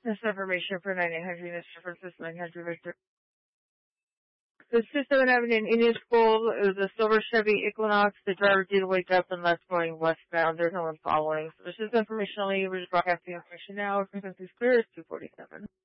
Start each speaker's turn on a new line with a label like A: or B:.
A: This information for 9800 Mr. Francis 900 Victor. The 27 Avenue in Indian School, it was a silver Chevy Equinox. The driver did wake up and left going westbound. There's no one following. So this is information only. We're just broadcasting information now. Frequency is clear. It's 247.